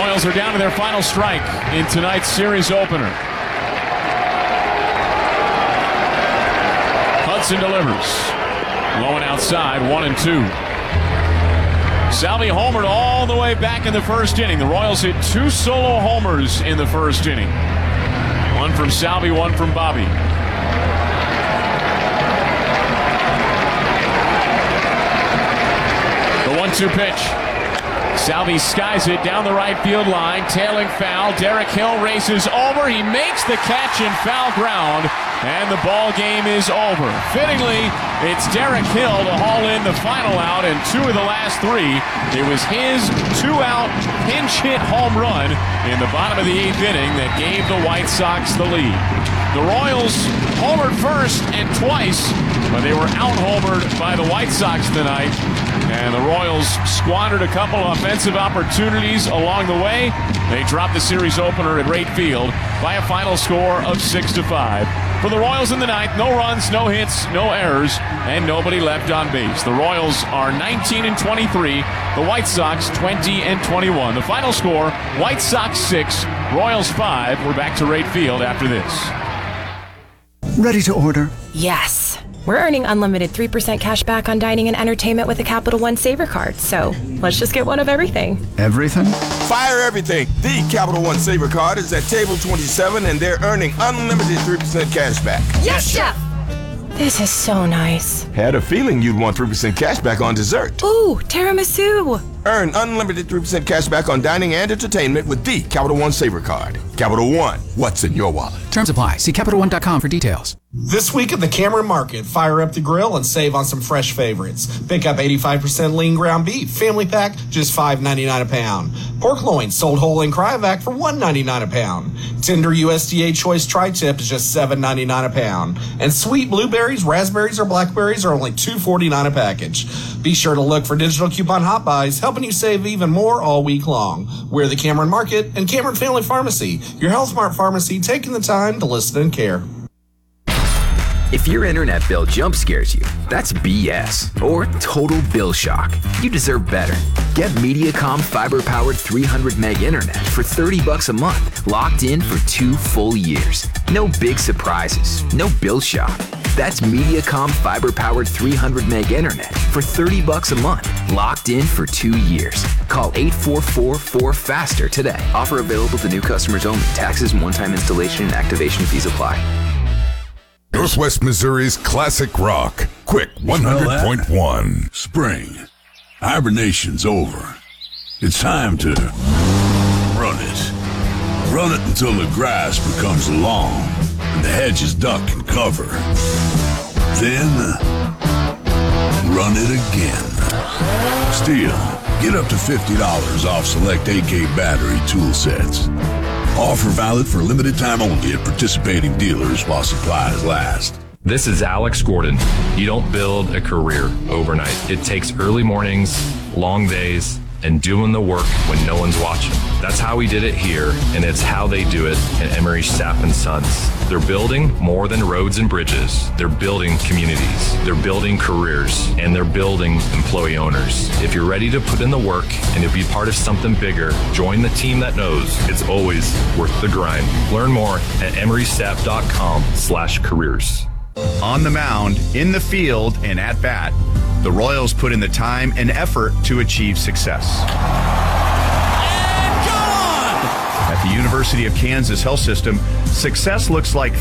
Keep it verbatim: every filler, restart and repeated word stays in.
Royals are down to their final strike in tonight's series opener. Hudson delivers. Low and outside, one and two. Salvi homered all the way back in the first inning. The Royals hit two solo homers in the first inning. One from Salvi, one from Bobby. The one two pitch. Salvi skies it down the right field line. Tailing foul. Derek Hill races over. He makes the catch in foul ground. And the ball game is over. Fittingly, it's Derek Hill to haul in the final out, and two of the last three. It was his two-out pinch hit home run in the bottom of the eighth inning that gave the White Sox the lead. The Royals homered first and twice, but they were out-homered by the White Sox tonight. And the Royals squandered a couple offensive opportunities along the way. They dropped the series opener at Wright Field by a final score of six to five. For the Royals in the ninth, no runs, no hits, no errors, and nobody left on base. The Royals are nineteen and twenty-three, the White Sox twenty and twenty-one. The final score, White Sox six, Royals five. We're back to Wright Field after this. Ready to order? Yes. We're earning unlimited three percent cash back on dining and entertainment with a Capital One Saver card, so let's just get one of everything. Everything? Fire everything. The Capital One Saver card is at table twenty-seven, and they're earning unlimited three percent cash back. Yes, Chef! This is so nice. Had a feeling you'd want three percent cash back on dessert. Ooh, tiramisu! Earn unlimited three percent cash back on dining and entertainment with the Capital One Saver card. Capital One, what's in your wallet? Terms apply. See Capital One dot com for details. This week at the Cameron Market, fire up the grill and save on some fresh favorites. Pick up eighty-five percent lean ground beef, family pack, just five ninety-nine a pound. Pork loin sold whole in cryovac for one ninety-nine a pound. Tender U S D A choice tri-tip is just seven ninety-nine a pound. And sweet blueberries, raspberries, or blackberries are only two forty-nine a package. Be sure to look for digital coupon hot buys, helping you save even more all week long. We're the Cameron Market and Cameron Family Pharmacy, your Health Smart pharmacy taking the time to listen and care. If your internet bill jump scares you, that's B S or total bill shock. You deserve better. Get Mediacom fiber-powered three hundred meg internet for thirty bucks a month, locked in for two full years. No big surprises, no bill shock. That's Mediacom fiber-powered three hundred meg internet for thirty bucks a month, locked in for two years. Call eight four four four faster today. Offer available to new customers only. Taxes and one-time installation and activation fees apply. Northwest Missouri's classic rock. Quick one hundred point one. Spring. Hibernation's over. It's time to run it. Run it until the grass becomes long and the hedges duck and cover. Then run it again. Still, get up to fifty dollars off select A K battery tool sets. Offer valid for limited time only at participating dealers while supplies last. This is Alex Gordon. You don't build a career overnight. It takes early mornings, long days, and doing the work when no one's watching. That's how we did it here, and it's how they do it at Emery Sapp and Sons. They're building more than roads and bridges. They're building communities. They're building careers, and they're building employee owners. If you're ready to put in the work and to be part of something bigger, join the team that knows it's always worth the grind. Learn more at emerysapp.com slash careers. On the mound, in the field, and at bat, the Royals put in the time and effort to achieve success. At the University of Kansas Health System, success looks like